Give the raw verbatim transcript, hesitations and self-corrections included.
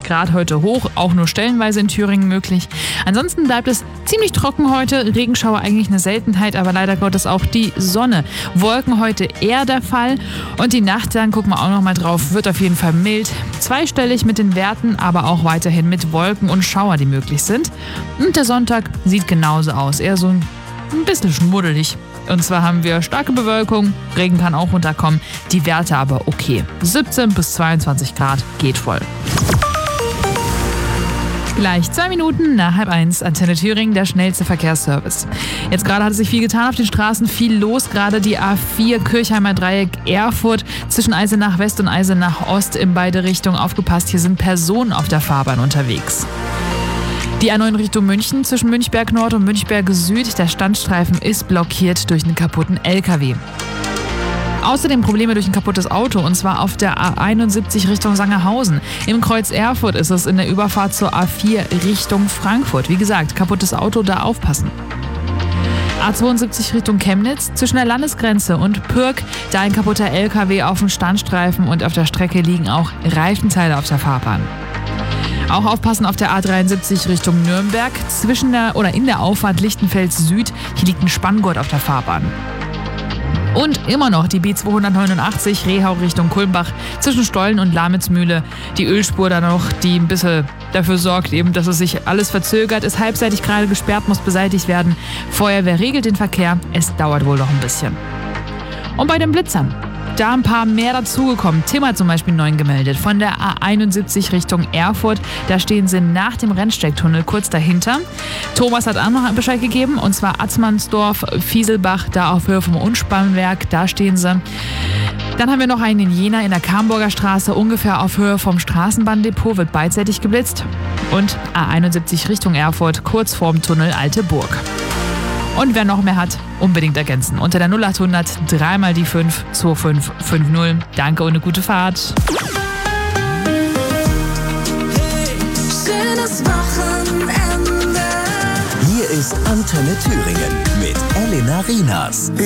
Grad heute hoch, auch nur stellenweise in Thüringen möglich. Ansonsten bleibt es ziemlich trocken heute, Regenschauer eigentlich eine Seltenheit, aber leider Gottes auch die Sonne. Wolken heute eher der Fall und die Nacht, dann gucken wir auch noch mal drauf, wird auf jeden Fall mild. Zweistellig mit den Werten, aber auch weiterhin mit Wolken und Schauer, die möglich sind. Und der Sonntag sieht genauso aus, eher so ein bisschen schmuddelig. Und zwar haben wir starke Bewölkung, Regen kann auch runterkommen, die Werte aber okay. siebzehn bis zweiundzwanzig Grad geht voll. Gleich zwei Minuten nach halb eins, Antenne Thüringen, der schnellste Verkehrsservice. Jetzt gerade hat sich viel getan auf den Straßen, viel los, gerade die A vier Kirchheimer Dreieck Erfurt zwischen Eisenach West und Eisenach Ost in beide Richtungen. Aufgepasst, hier sind Personen auf der Fahrbahn unterwegs. Die A neun Richtung München zwischen Münchberg Nord und Münchberg Süd. Der Standstreifen ist blockiert durch einen kaputten L K W. Außerdem Probleme durch ein kaputtes Auto, und zwar auf der A einundsiebzig Richtung Sangerhausen. Im Kreuz Erfurt ist es in der Überfahrt zur A vier Richtung Frankfurt. Wie gesagt, kaputtes Auto, da aufpassen. A zweiundsiebzig Richtung Chemnitz zwischen der Landesgrenze und Pürg. Da ein kaputter L K W auf dem Standstreifen und auf der Strecke liegen auch Reifenteile auf der Fahrbahn. Auch aufpassen auf der A dreiundsiebzig Richtung Nürnberg zwischen der oder in der Auffahrt Lichtenfels Süd. Hier liegt ein Spanngurt auf der Fahrbahn. Und immer noch die B zweihundertneunundachtzig Rehau Richtung Kulmbach zwischen Stollen und Lamitzmühle. Die Ölspur da noch, die ein bisschen dafür sorgt, eben, dass es sich alles verzögert, ist halbseitig gerade gesperrt, muss beseitigt werden. Feuerwehr regelt den Verkehr, es dauert wohl noch ein bisschen. Und bei den Blitzern, da ein paar mehr dazugekommen. Tim hat zum Beispiel neun gemeldet. Von der A einundsiebzig Richtung Erfurt, da stehen sie nach dem Rennsteigtunnel kurz dahinter. Thomas hat auch noch Bescheid gegeben, und zwar Atzmannsdorf, Fieselbach, da auf Höhe vom Unspannwerk, da stehen sie. Dann haben wir noch einen in Jena in der Kamburger Straße, ungefähr auf Höhe vom Straßenbahndepot, wird beidseitig geblitzt. Und A einundsiebzig Richtung Erfurt, kurz vorm Tunnel Alte Burg. Und wer noch mehr hat, unbedingt ergänzen. Unter der null achthundert drei mal die fünf zwei fünf fünf null. Danke und eine gute Fahrt. Hey, schönes Wochenende. Hier ist Antenne Thüringen mit Elena Rienas.